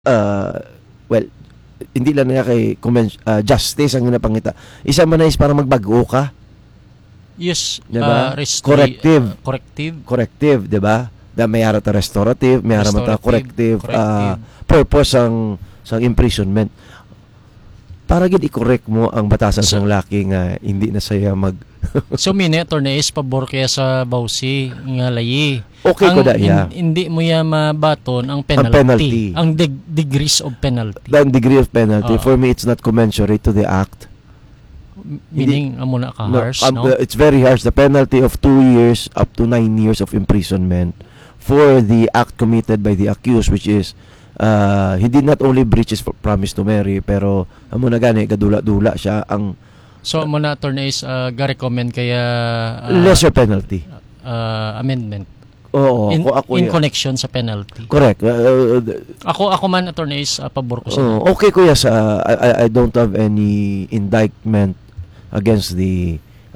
uh, well, hindi lang niya kay justice ang ginapangita. Isa man is para magbago ka. Yes, Diba? Corrective. Corrective. Diba? Da may ara ta restorative, may ara mata corrective, purpose sang imprisonment. Para gid i-correct mo ang batasan sang laki nga hindi na saya mag So mini attorney is pabor kaya sa bawsi nga layi. Okay ko da iya. Hindi mo ya mabaton ang penalty. Ang degrees of penalty. The degree of penalty for me it's not commensurate to the act. Meaning amo na ka harsh, no? It's very harsh. The penalty of 2 years up to 9 years of imprisonment for the act committed by the accused, which is he did not only breach his promise to marry, pero amo na gani gadula-dula siya ang so amo na attorney is ga-recommend kaya lesser penalty amendment. Oo, in connection sa penalty. Correct. Ako man attorney is pabor ko sa. Okay kuya sa I don't have any indictment against the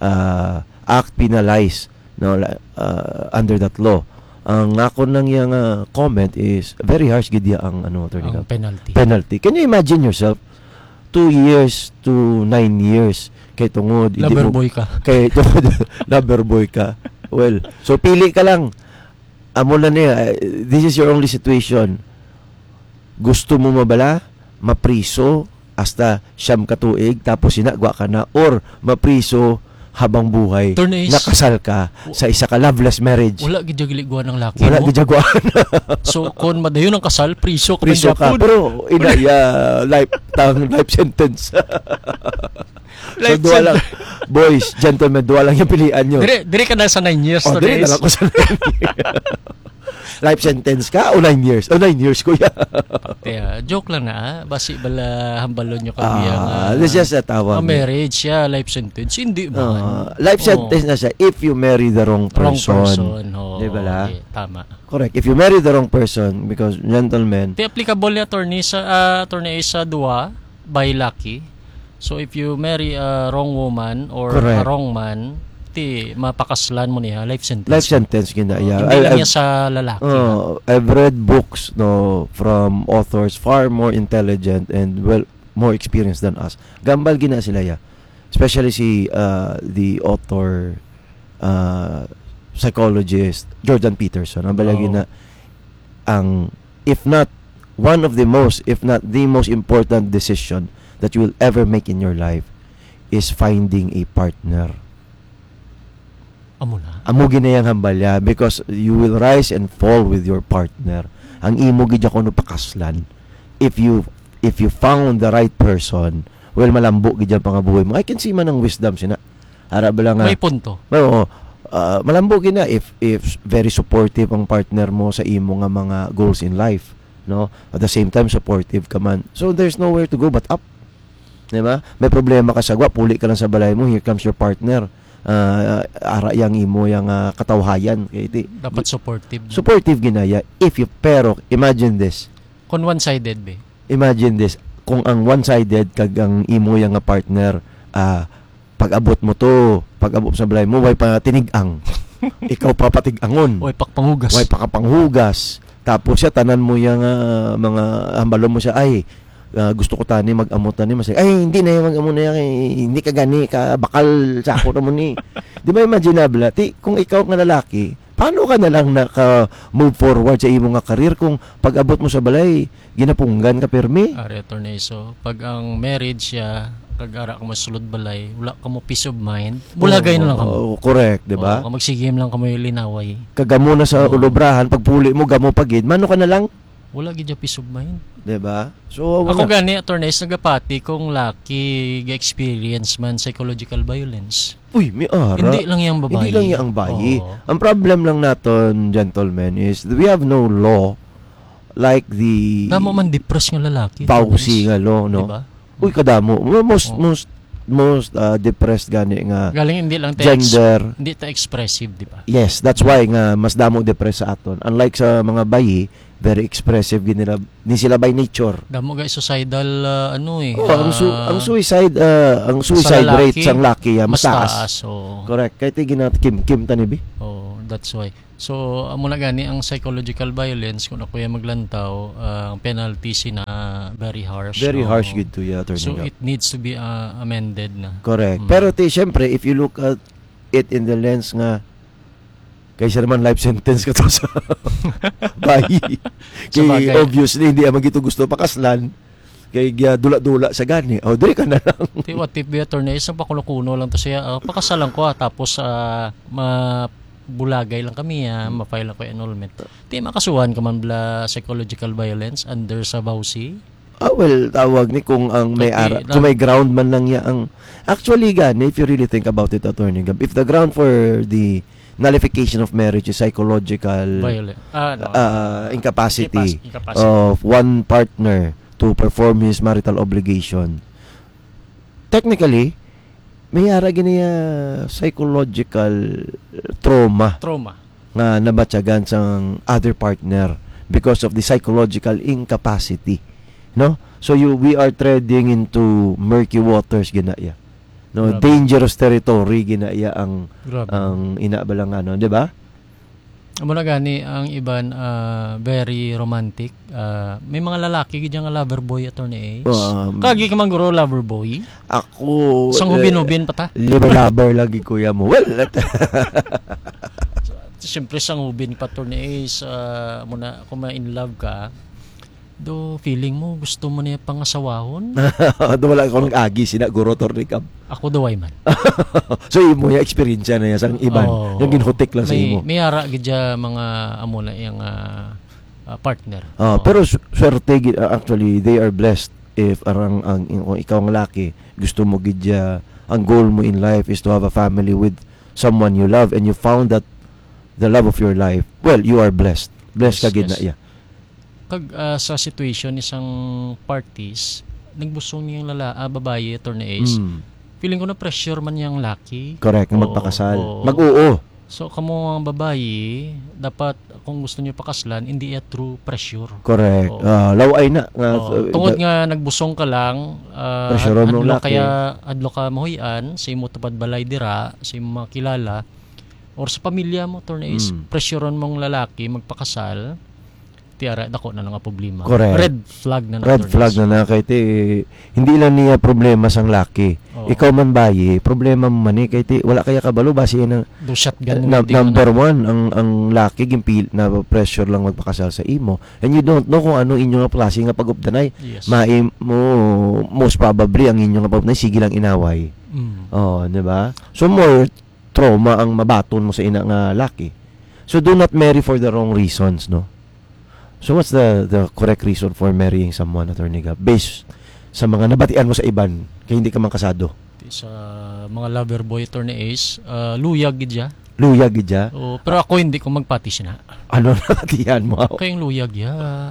act penalized under that law. Ang ako nang yang comment is very harsh gid ang attorney ang penalty. Can you imagine yourself 2 years to 9 years kay tungod lover boy ka. Kay tungod lover boy ka. Well, so pili ka lang. Amo na niya, this is your only situation. Gusto mo mabala, mapriso hasta siyam katuig tapos sinagwa ka na, or mapriso habang buhay, nakasal ka sa isa ka loveless marriage. Wala gidjagligwa ng laki Wala gidjagwa. So kon madayon ang kasal, priso ka pero life sentence. So duwa lang, boys, gentlemen, duwa lang yung pilian nyo. Dire ka na sa 9 years. Dire na lang ako sa 9 years. Life sentence ka o 9 years? 9 years, kuya. Joke lang na, basi bala hambalon nyo kami this is a tawag. Marriage siya, life sentence. Hindi ba? Life sentence na siya if you marry the wrong person. Di ba la? Tama. Correct. If you marry the wrong person, because gentlemen. Di applicable ni attorney sa duwa by lucky. So if you marry a wrong woman or a wrong man, mapakaslan mo niya life sentence. Life sentence ginaya. Hindi lang niya sa lalaki. I've read books from authors far more intelligent and more experienced than us. Gambal gina sila ya. Especially si the author psychologist Jordan Peterson. Ang balagi na ang if not one of the most, if not the most important decision that you will ever make in your life is finding a partner. Amo ginayang hambalya because you will rise and fall with your partner. Ang imo gid ko no pakaslan. If you found the right person, well malambo gid ang pangabuhay mo. I can see man ang wisdom sina. Ara bala nga. May punto. Oo. Malambo gid na if very supportive ang partner mo sa imo nga mga goals in life, no? At the same time supportive ka man. So there's nowhere to go but up. Diba? May problema ka sa gwa, puli ka lang sa balay mo, here comes your partner. Ara yang imo yang katawhayan kay dapat supportive. Supportive ginaya pero imagine this. Kung one-sided be. Imagine this, kung ang one-sided kag ang imo yang partner pag-abot mo sa balay mo way pa tinigang. Ikaw pa patig-angon. Way pakpanghugas. Way pakapanghugas. Tapos siya tanan mo yang mga hambalo mo siya ay gusto ko tani mag-amot tani masay ay hindi na mag-amot na yan hindi ka gani ka bakal sa ako mo ni di ba imaginable kung ikaw nga lalaki paano ka na lang move forward sa imo nga career kung pag-abot mo sa balay ginapunggan ka permi attorney so pag ang marriage siya kagara ka masulod balay wala ka mo peace of mind bulagay na lang kamo correct di ba magsigim lang kamo linaway kagamo na sa ulobrahan pagpuli mo gamo pagid mano ka na lang wala gid peace of mind. Diba? So ako gani attorney nagapati kung laki experience man psychological violence. Uy, may ara. Hindi lang yang babae. Hindi lang yang bayi. Ang problem lang naton gentlemen is we have no law like the damo man depressed nga lalaki. Pausi nga law, no? Diba? Uy, kadamo. Most depressed gani nga galing hindi lang gender hindi ta expressive di ba yes that's why nga mas damo depressed sa aton unlike sa mga bayi very expressive ginila ni sila by nature damo guys suicidal ang suicide rate sang laki mas taas so correct kay ginat kim tanibi That's why. So amo na gani ang psychological violence kung ako yung maglantaw, ang penalty sina very harsh. Very harsh good to ya, Attorney So Gab. it needs to be amended na. Correct. Pero syempre, if you look at it in the lens nga, kaysa naman life sentence ka to sa bayi. Kaya obviously, hindi naman gito gusto pakaslan. Kaya dula-dula sa gani. O, dili ka na lang. What if be attorney, isang pakulukuno lang to siya, pakasalan ko tapos bulagay lang kami ma-file ako annulment. Di makasuhan ka man bla psychological violence under sa Bausi? Well, tawag ni kung ang may kung may ground man lang ya ang actually gani, if you really think about it, Attorney Gab, if the ground for the nullification of marriage is psychological incapacity of one partner to perform his marital obligation. Technically, may ara giniya psychological trauma nga nabatyagan sang other partner because of the psychological incapacity, no? So we are treading into murky waters ginaya. No, grabe. Dangerous territory ginaya ang inabalang ano, di ba? Amo na gani ang iban very romantic. May mga lalaki gid nga lover boy attorney Ace. Kagi ka man guro lover boy. Ako sang ubin-ubin pa ta. Lover lagi kuya mo. Well, siyempre sang ubin pa attorney Ace, muna kung in love ka, do feeling mo gusto mo niya pangasawahon? Do wala ko nag-agi sina guro Attorney Gab. Ako daw ay man. So imo ya experience na ya sang iban. Yung ginhutik lang sa imo. May ara gid mga amo na yang partner. Pero swerte actually they are blessed if arang ang ikaw ang laki gusto mo gid ang goal mo in life is to have a family with someone you love and you found that the love of your life. Well, you are blessed. Blessed ka gid na ya. Kag sa situation isang parties nagbusong niyang babae attorney Ace. Feeling ko na pressure man yang laki. Correct, magpakasal. Mag-oo. So kamo ang babae dapat kung gusto niyo pakaslan hindi through pressure. Correct. Laway na. Tungod nga nagbusong ka lang pressure mo laki. Kaya adlo ka mahuyan sa imo tupad balay dira sa imo makilala or sa pamilya mo attorney Ace. Pressureon mong lalaki magpakasal. Tiara dako na nga problema. Correct. Red flag na kay hindi lang niya problema sang laki. Ikaw man bayi, problema mo man kay wala kaya kabalo base na shotgun number one ang laki gimpil na pressure lang magpakasal sa imo and you don't know kung ano inyo nga klase nga pag-updanay. Yes. Most probably ang inyo nga pag-updanay sige lang inaway. Di ba? So more trauma ang mabaton mo sa ina nga laki. So do not marry for the wrong reasons, no? So what's the correct reason for marrying someone, Attorney Gab? Based sa mga nabatian mo sa iban, kaya hindi ka man kasado. Sa mga lover boy attorney Ace, luyag gid ya. Luyag gid ya? Pero ako hindi ko magpati sina. Ano nabatian mo? Kayong luyag ya.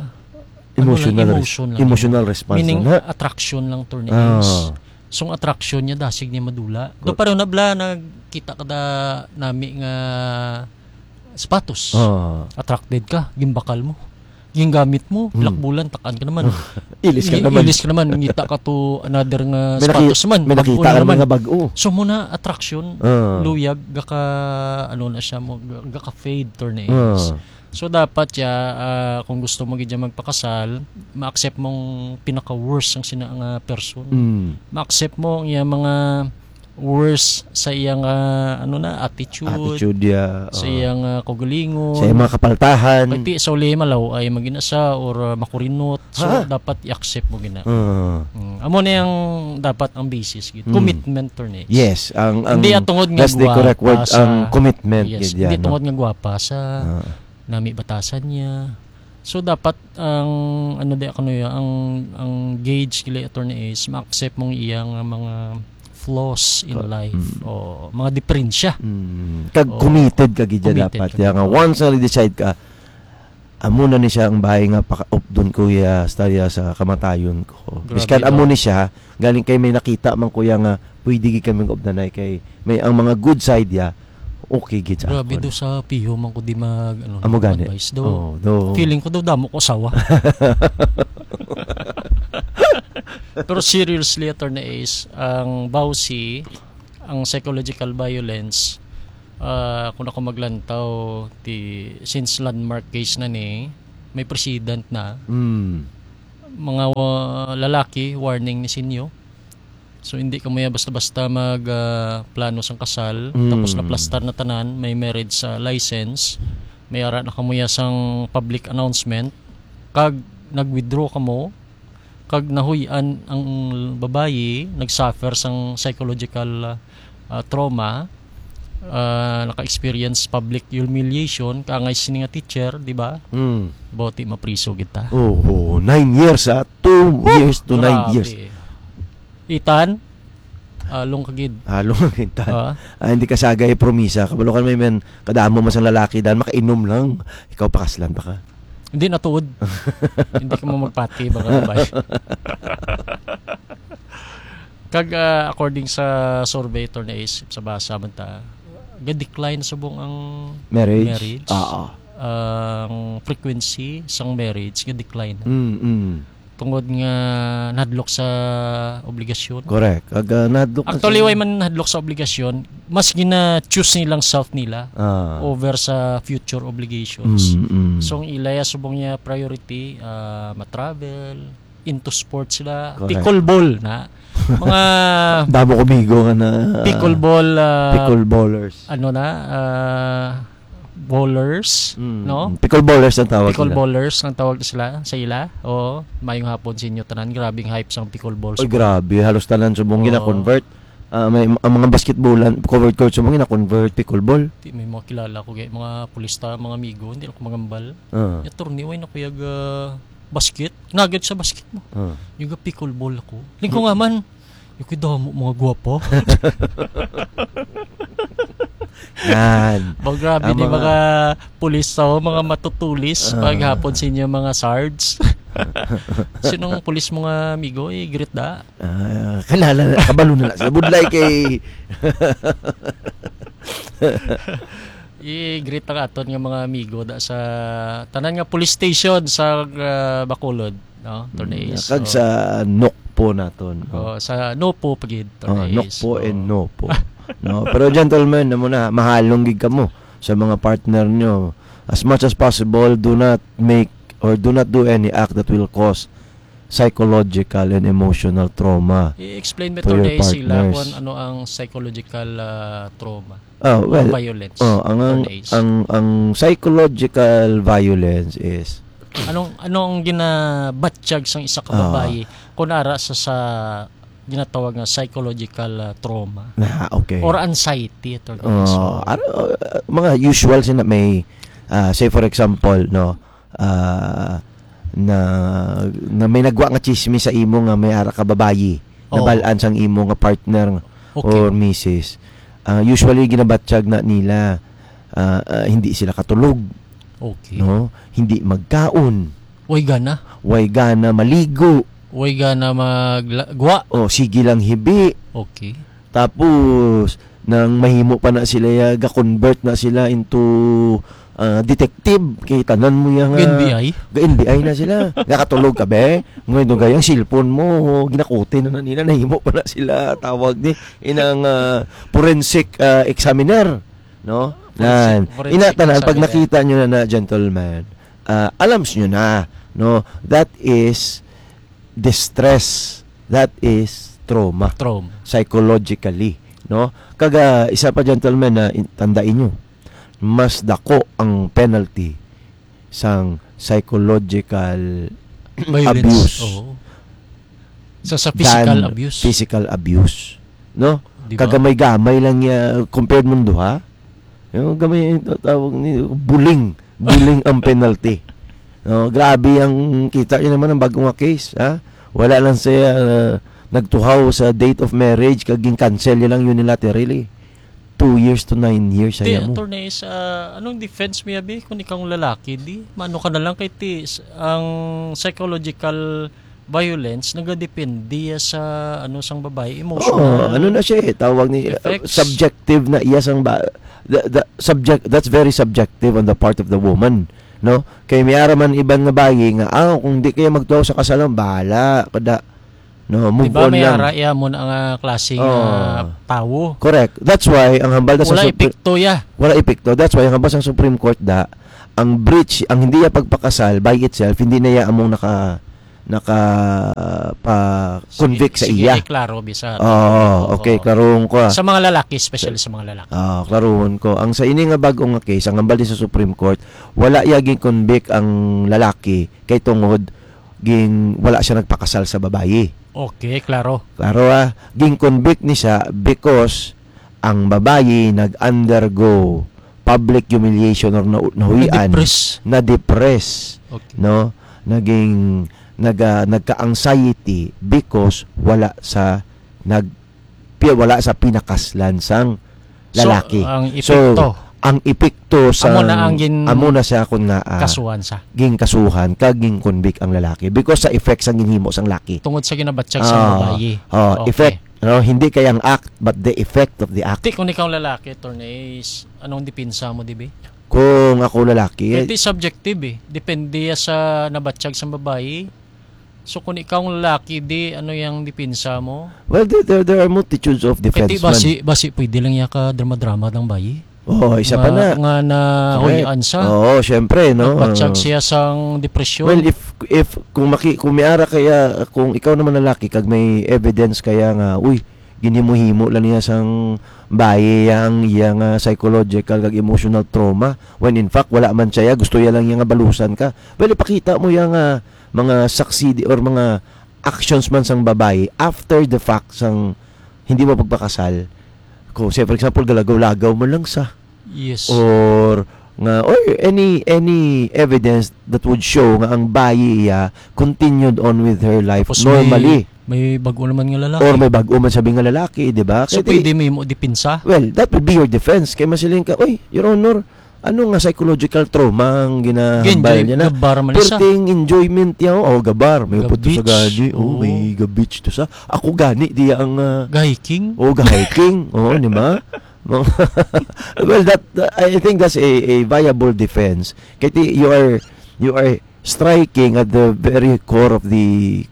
Emotional response. Meaning attraction lang attorney Ace. So attraction niya dasig niya madula. Do pareho na bla nagkita kada nami nga sapatos. Attracted ka, gimbakal mo. Yung gamit mo, lakbulan, takaan ka naman. Ilis ka naman. Ngita ka to another nga sapatos man. May nakita ka naman nga bago. So muna, attraction, luyag, gaka, na siya mo, gaka fade tornadoes. So dapat kung gusto mo gidya magpakasal, ma-accept mong pinaka-worst ang nga person. Ma-accept mo yung mga worse sa iyang attitude sa iyang kagalingon, sa iyang mga kapaltahan pati sa uli malaw ay maginasa or makurinot. So dapat i-accept mo gina. Amo na yung dapat ang basis commitment torne. Yes, ang hindi tungod nga that's the correct word ang commitment. Yes, hindi tungod nga gwapa sa nami batasan niya. So dapat ang ang gauge kila attorney is ma-accept mong iyang mga flaws in life o mga diferensya. Committed ka gidya dapat. Nga once na decide ka, amo na ni siya ang bahay nga doon kuya starya sa kamatayon ko. Biskan amo ni siya, galing kay may nakita man kuya nga pwede gi kami obdanay kay may ang mga good side ya. Okay gid sa. Grabe do sa piho man ko di mag advice do. Feeling ko daw damo ko sawa. Pero seriously attorney Ace, ang Bausi, ang psychological violence kung ako maglantaw since landmark case na ni may president na mga lalaki warning ni sinyo. So hindi ka maya basta-basta mag plano sang kasal tapos na plastar na tanan, may marriage license, may ara na kamuya sang public announcement, kag nag-withdraw ka mo, kag nahuyan ang babayi, nagsuffer sang psychological trauma, naka-experience public humiliation, kangay sini nga teacher, di ba? Boti mapriso kita. 9 years 2 years to 9 years. Itan, along kagid. Halong kita. Hindi ka sagay promisa. Kabalo ka may men kadamo mo sang lalaki dan makainom lang. Ikaw pakaslan pa ka. Hindi natuod. Hindi ka mo magpati baka babay. Kag according sa survey to na is sa basa man ta, ga-decline subong ang marriage. Ang frequency sang marriage ga-decline. Tungod nga nadlok sa obligasyon. Correct. Nadlok. Actually, why man nadlok sa obligasyon, mas gina-choose nilang self nila over sa future obligations. So, ang ilaya subong niya priority, ma-travel, into sports sila, pickleball na. Mga damo ko bigo nga na pickleball pickleballers. Bowlers, no? Pickleballers ang tawag Pickleballers ang tawag sila sa ila. Oo, mayong hapon sa inyo tanan, grabing hype sang pickleball. Oy, grabe, halos tanan subong gina-convert. May ang mga basketballan, covered court subong gina-convert pickleball. May mga kilala ko mga pulista, mga amigo, hindi ako magambal. Ya turni way na kuyag basket, nugget sa basket mo. Yung pickleball ako. Lingko nga man. Yung kidamo mga gwapo. Yan. Grabe ni mga pulis mga matutulis paghapon sa inyo mga sards. Sinong pulis mga amigo greet da? Kalala kabalo na sa budlay kay i-greet ang aton nga mga amigo da sa tanan nga police station sa Bacolod, no? Tornays. Kag sa Nokpo naton. Sa Nopo pagid Tornays. Nokpo and Nopo. No, pero gentlemen, na mahalong gig ka mo sa mga partner nyo. As much as possible, do not do any act that will cause psychological and emotional trauma. I-explain mo to sila kung ano ang psychological trauma. Violence. Ang psychological violence is anong ginabatsyag sang isa ka babae kung ara sa ginatawag nga psychological trauma. Okay. Or anxiety ito. Mga usual sina may say for example na may nagwa nga chismis sa imo nga may ara ka babayi nabalaan sang imo nga partner or misis. Usually ginabatsyag na nila hindi sila katulog. Okay. No? Hindi magkaon. Way gana maligo. Way gana magwa. Sige lang hibi. Okay. Tapos nang mahimo pa na sila ga-convert na sila into detective kay tanan mo yang NBI na sila. Nakatulog ka be. Ngayon do gayang cellphone mo ginakutin na nila, nahimo pa na sila tawag ni inang forensic examiner, no? Nan inatanan pag nakita nyo na gentleman, alams nyo na, no, that is distress, that is trauma psychologically, no? Kaga isa pa gentleman na tandain nyo, mas dako ang penalty sang psychological abuse sa physical abuse, no? Diba? Kagamay-gamay lang compared mo duha, yung gamay tawag ni bullying ang penalty, no? Grabe ang kita yun naman ang bagong case, ha? Wala lang siya nagtuhaw sa date of marriage kaging cancel yun lang unilaterally. 2 years to 9 years saya mo. Attorney, anong defense mo yabi kung ikaw lalaki di mano ka na lang kay ang psychological violence nagadepende sa sang babae emotional. Ano na siya tawag ni subjective na iya sang the subject, that's very subjective on the part of the woman, no? Kay may araman ibang nga bayi nga kung di kayo magtuhaw sa kasalan bahala kada No, move diba, on may lang. araya mo na nga klaseng tawo. Correct. That's why ang hambal sa Wala epekto ya. Wala epekto. That's why ang hambal sa Supreme Court ang breach, ang hindi niya pagpakasal by itself, hindi na iya among convict sa iya. Sige, klaro bisa. Okay, klaroon ko. Sa mga lalaki, especially sa mga lalaki. Klaroon ko. Ang sa ini nga bagong nga case, ang hambal din sa Supreme Court, wala iya ging convict ang lalaki kay tungod wala siya nagpakasal sa babayi. Okay, klaro. Klaro ging convict ni siya because ang babayi nag-undergo public humiliation or nahuwian, na-depress, okay. No, naging nagka-anxiety because wala sa pinakaslan sang lalaki. So, ang epekto sa amo na siya kun nga kasuhan sa ging kasuhan ging convict ang lalaki because sa effect sang ginhimo sang laki tungod sa ginabatsyag sa babayi. Okay. Effect, no, hindi kayang act but the effect of the act. Kung ikaw lalaki, Tornace, anong dipinsa mo, dibi? Kung ako lalaki, hindi subjective depende sa nabatsyag sa babayi. So kung ikaw lalaki, ano yung dipinsa mo? Well, there are multitudes of defense. Basi pwede lang ka drama-drama ng bayi. Isa pa na. Nga na hulian sa. Syempre, no. Nagpatsyag siya sang depresyon. Well, if kung miara kaya, kung ikaw naman lalaki, kag may evidence kaya nga, ginhimo-himo lang niya sang bayi yang psychological kag emotional trauma, when in fact, wala man siya, gusto niya lang nga balusan ka. Well, ipakita mo yung mga succeed or mga actions man sang babae after the fact sang hindi mo pagpakasal. Kung say for example galagaw-lagaw mo lang sa or any evidence that would show nga ang bayi continued on with her life normally. May bago naman nga lalaki. Or may bago man sabi nga lalaki, di ba? So pwede mo dipinsa? Well, that would be your defense. Kaya masiling ka, Your Honor, ano nga psychological trauma ang ginahambal niya na? Gabar man isa. Perting enjoyment niya. Gabar. May upod to sa gani. May gabitch to sa. Ako gani, diya ang... gahiking? Gahiking. Di ba? Well, I think that's a viable defense. Kaya you are striking at the very core of the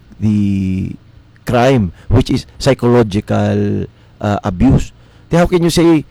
crime, which is psychological abuse. How can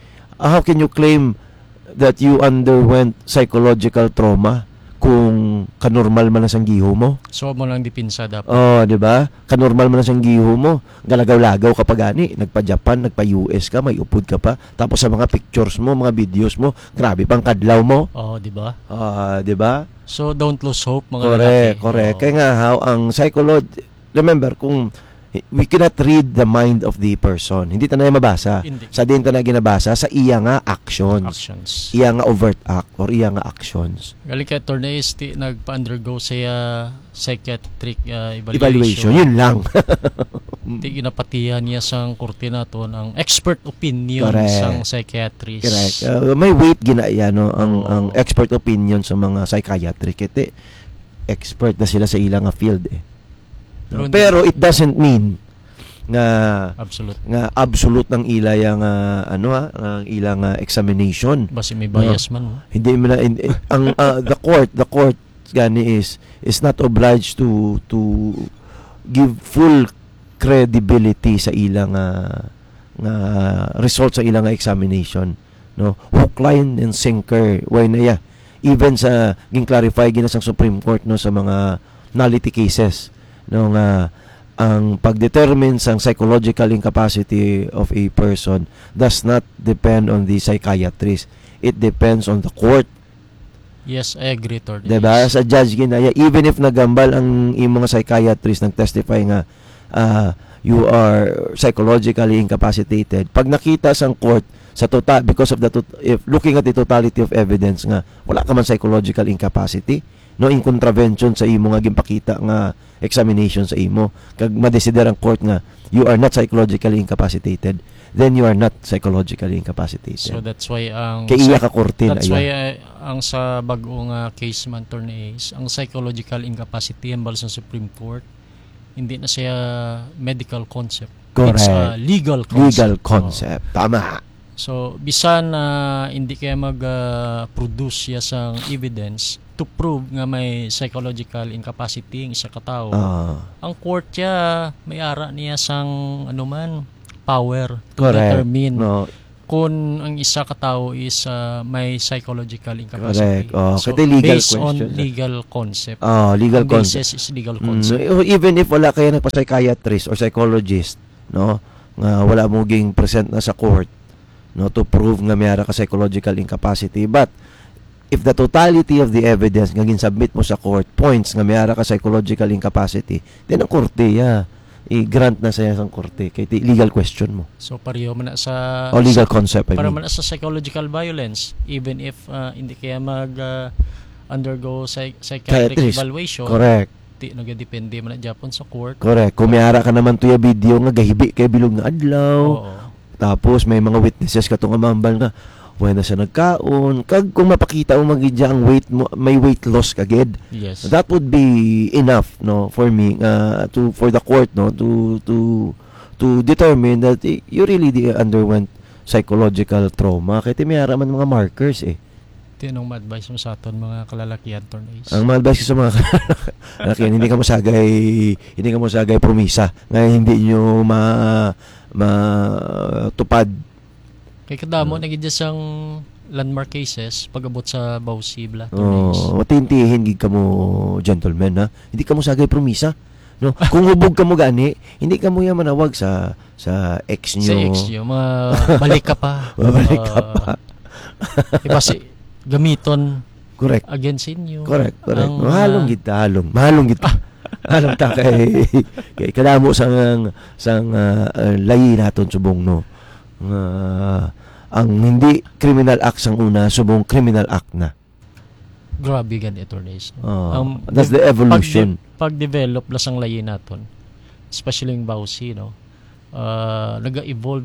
you claim that you underwent psychological trauma kung kanormal man ang giho mo? So mo lang dipinsa dapat. Di ba? Kanormal man ang giho mo. Galagaw-lagaw ka pa gani, nagpa-Japan, nagpa-US ka, may upod ka pa. Tapos sa mga pictures mo, mga videos mo, grabe pang kadlaw mo. Di ba? Di ba? So don't lose hope mga lalaki. Correct. Kaya nga ang remember kung we cannot read the mind of the person. Hindi tayo mabasa. Hindi. Sa din tayo ginabasa sa iya nga actions. Iya nga overt act or iya nga actions. Galing kay Tornace, nagpa-undergo siya psychiatric evaluation. Yun lang. Di ginapatihan niya sang korte naton ang expert opinion sang psychiatrist. Correct. May weight ginaya ang expert opinion sa mga psychiatric. Ito, expert na sila sa ilang field Pero it doesn't mean nga absolute ng ila yang ang ilang examination. Basi may bias man. Hindi mo ang the court gani is not obliged to give full credibility sa ilang results sa ilang examination, no? Hook, line and sinker why na even sa clarify ginasang Supreme Court no sa mga nullity cases no nga ang pagdetermine sa psychological incapacity of a person does not depend on the psychiatrist. It depends on the court. Yes, I agree, Tornace. Diba? Sa judge ginaya, even if nagambal ang mga psychiatrist nag-testify nga you are psychologically incapacitated, pag nakita sa court sa total because of if looking at the totality of evidence nga wala ka man psychological incapacity, no, in contravention sa imo nga ginpakita nga examination sa imo, kag madesider ang court nga you are not psychologically incapacitated, then you are not psychologically incapacitated. So that's why ang kaya ka korte that's why ang sa bag-o nga case man, Tornace, ang psychological incapacity ang sa Supreme Court hindi na siya medical concept. Correct. It's a legal concept. Legal concept. Tama. So bisan na hindi kaya mag-produce siya sang evidence to prove nga may psychological incapacity ang isa ka tawo. Ang court may ara niya sang anuman power to determine kung ang isa ka tao is may psychological incapacity. So, legal based on question. legal concept. Legal ang concept. basis is legal concept. Even if wala kayo nagpa-psychiatrist or psychologist, no, nga wala mo ging present na sa court, no, to prove nga mayara ka psychological incapacity, but if the totality of the evidence nga ginsubmit mo sa court points nga mayara ka psychological incapacity, then ang korte i-grant na sa isang korte kay legal question mo. So pareho man na sa legal concept. Para man na sa psychological violence, even if hindi kaya mag undergo psychiatric evaluation. Correct. Nagadepende man na Japon sa court. Correct. Kung mayara ka naman tuya video nga gahibi kay bilog nga adlaw. Tapos may mga witnesses katong amambal nga when na siya nagkaon, kag kung mapakita mo magidya ang weight mo, may weight loss kagid. Yes. That would be enough, no, for me for the court, no, to determine that you really underwent psychological trauma. Kaya mayara man mga markers Tinong ma-advise mo sa aton mga kalalakihan attorneys? Ang ma-advise ko sa mga kalalakihan, hindi ka mo sagay promisa nga hindi nyo matupad. Kay kadamo nagidya sang landmark cases pag-abot sa Bausibla. Matintihin gid ka mo gentleman, ha. Hindi ka mo sagay promisa. No, kung hubog ka mo gani, hindi ka mo yan manawag sa ex nyo. Sa ex nyo, balik ka pa. Balik ka pa. Kasi gamiton correct against inyo. Correct. Mahalong kita. Halong ta kay kadamo sang layi naton subong, no. Ang hindi criminal act sang una, subong criminal act na. Grabe gan attorneys. That's the evolution. Pag-develop lasang layi naton, especially yung Bausi, no. Nag-evolve.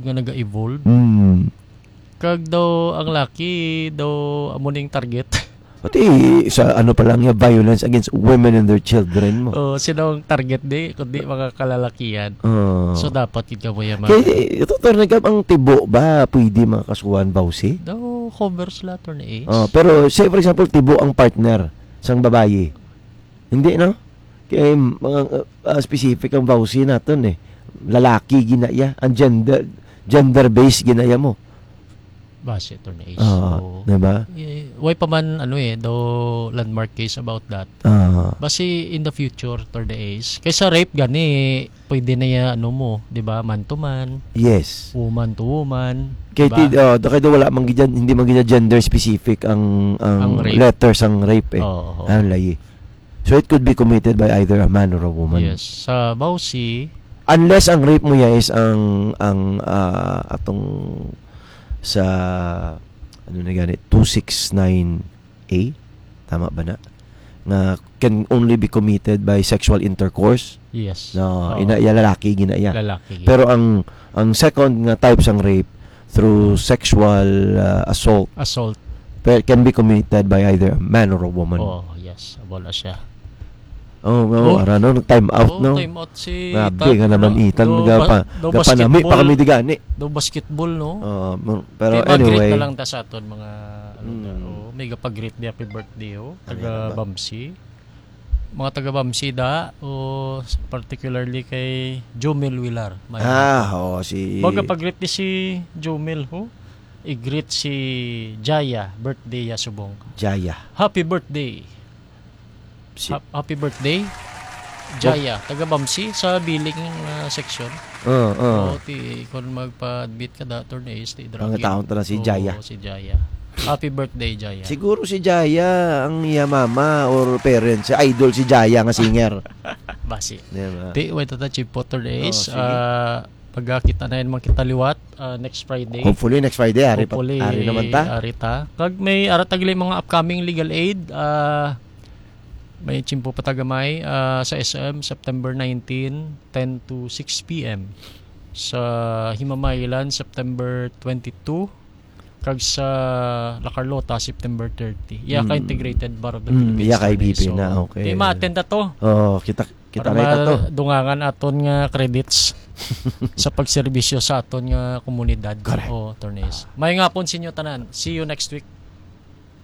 Kag daw ang laki daw amuning target. Pati sa pa lang yung violence against women and their children mo. Sino ang target kundi mga kalalakihan. So dapat kita mo yaman. Kaya ito ang tibo ba pwede makasuhan Bausi? Daw cover sila attorney. Pero say for example tibo ang partner sang babae. Hindi, no? Kaya mga specific ang Bausi naton lalaki ginaya, ang gender based ginaya mo. Base attorney. Diba? Why pa man do landmark case about that. Base in the future third days. Kaysa rape gani pwede na ya di ba, man to man. Yes. Woman to woman. Kaya kaya wala man gidyan, hindi man gidyan gender specific ang letters ang rape ang layi. So it could be committed by either a man or a woman. Yes. Sa Bausi, unless ang rape mo is ang atong sa 269A, tama ba na? Na can only be committed by sexual intercourse. Yes. No, lalaki ginaya. Lalaki. Pero ang second nga type sang rape through sexual assault can be committed by either a man or a woman. Yes. Abola siya. Nag-time out, no? Time out si Grabe nga naman, Ethan. Gapanami pa kami digani. Do basketball, no? Pero Mag-greet anyway. na lang ta sa aton mga may gapag-greet di happy birthday, taga Bamsi. Mga taga Bamsi particularly kay Jomel Wilar. Si Magapag-greet di si Jomel, i-greet si Jaya, birthday ya subong. Jaya. Happy birthday. Happy birthday Jaya, taga Bamsi sa billing section. Kung magpa-admit ka attorneys ang taon ta na si Jaya. Si Jaya. Happy birthday Jaya. Siguro si Jaya ang iya mama or parents, idol si Jaya nga singer. Basi. Diba? Wait ta Chief Potters. Pagkakita na yun kita liwat next Friday. Hopefully next Friday ari naman ta. Ari ta. Kag may aratagli mga upcoming legal aid may chimpo patagamay sa SM September 19, 10 to 6 p.m. Sa Himamaylan September 22, kag sa La Carlota September 30. Ka integrated bar of the Philippines. Kay BP na, okay. Di ma-attend to. Kita para to. Dungangan aton nga credits sa pagserbisyo sa aton nga komunidad. Correct. Attorneys. May nga po sinyo tanan. See you next week.